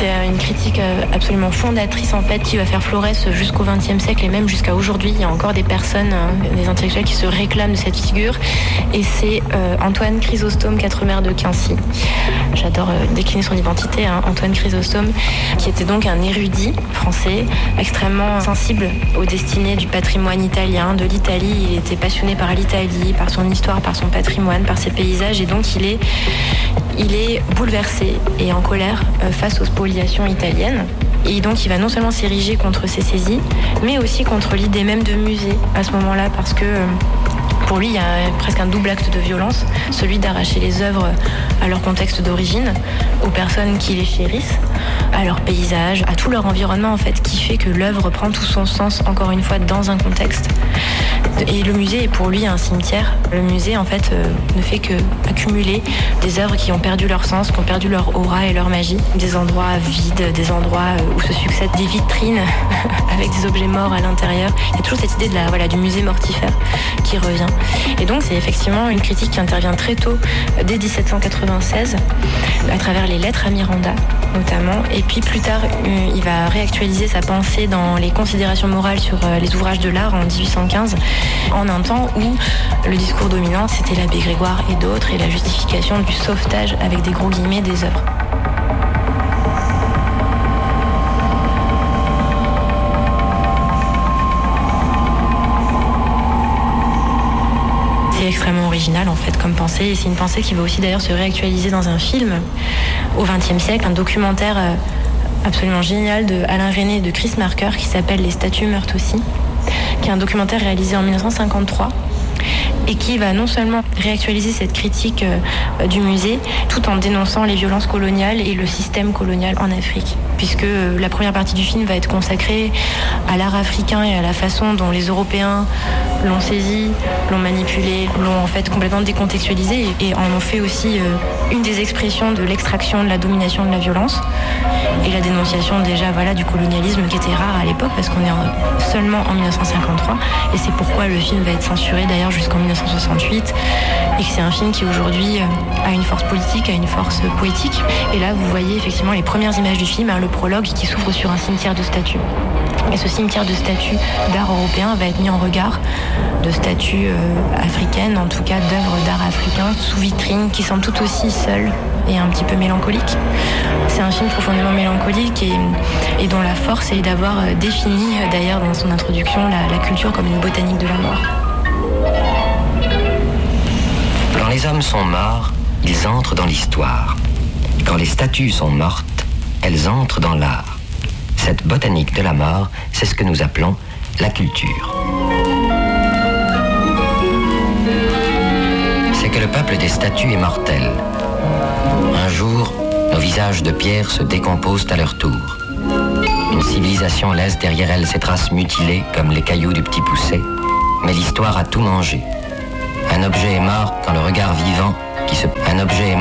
C'est une critique absolument fondatrice en fait qui va faire florès jusqu'au XXe siècle et même jusqu'à aujourd'hui. Il y a encore des personnes, des intellectuels qui se réclament de cette figure et c'est Antoine Chrysostome, Quatremer de Quincy. J'adore décliner son identité, Antoine Chrysostome, qui était donc un érudit français extrêmement sensible aux destinées du patrimoine italien, de l'Italie. Il était passionné par l'Italie, par son histoire, par son patrimoine, par ses paysages et donc il est bouleversé et en colère face aux spoliations italiennes. Et donc il va non seulement s'ériger contre ces saisies, mais aussi contre l'idée même de musée à ce moment-là, parce que pour lui, il y a presque un double acte de violence, celui d'arracher les œuvres à leur contexte d'origine, aux personnes qui les chérissent, à leur paysage, à tout leur environnement en fait, qui fait que l'œuvre prend tout son sens, encore une fois, dans un contexte. Et le musée est pour lui un cimetière. Le musée, en fait, ne fait que accumuler des œuvres qui ont perdu leur sens, qui ont perdu leur aura et leur magie. Des endroits vides, des endroits où se succèdent des vitrines avec des objets morts à l'intérieur. Il y a toujours cette idée du musée mortifère qui revient. Et donc, c'est effectivement une critique qui intervient très tôt, dès 1796, à travers les lettres à Miranda, notamment. Et puis, plus tard, il va réactualiser sa pensée dans les considérations morales sur les ouvrages de l'art en 1815, en un temps où le discours dominant, c'était l'abbé Grégoire et d'autres, et la justification du sauvetage, avec des gros guillemets, des œuvres. C'est extrêmement original en fait comme pensée, et c'est une pensée qui va aussi d'ailleurs se réactualiser dans un film au XXe siècle, un documentaire absolument génial de Alain Resnais et de Chris Marker qui s'appelle Les statues meurent aussi, qui est un documentaire réalisé en 1953 et qui va non seulement réactualiser cette critique du musée, tout en dénonçant les violences coloniales et le système colonial en Afrique. Puisque la première partie du film va être consacrée à l'art africain et à la façon dont les Européens l'ont saisi, l'ont manipulé, l'ont en fait complètement décontextualisé et en ont fait aussi une des expressions de l'extraction de la domination de la violence et la dénonciation déjà du colonialisme qui était rare à l'époque parce qu'on est seulement en 1953 et c'est pourquoi le film va être censuré d'ailleurs jusqu'en 1968 et que c'est un film qui aujourd'hui a une force politique, a une force poétique. Et là vous voyez effectivement les premières images du film, le prologue qui s'ouvre sur un cimetière de statues. Et ce cimetière de statues d'art européen va être mis en regard de statues africaines, en tout cas d'œuvres d'art africain sous vitrine qui semblent tout aussi seules et un petit peu mélancoliques. C'est un film profondément mélancolique et dont la force est d'avoir défini d'ailleurs dans son introduction la culture comme une botanique de la mort. Quand les hommes sont morts, ils entrent dans l'histoire. Quand les statues sont mortes, elles entrent dans l'art. Cette botanique de la mort, c'est ce que nous appelons la culture. C'est que le peuple des statues est mortel. Un jour, nos visages de pierre se décomposent à leur tour. Une civilisation laisse derrière elle ses traces mutilées comme les cailloux du petit poucet, mais l'histoire a tout mangé. Un objet est mort quand le regard vivant un objet est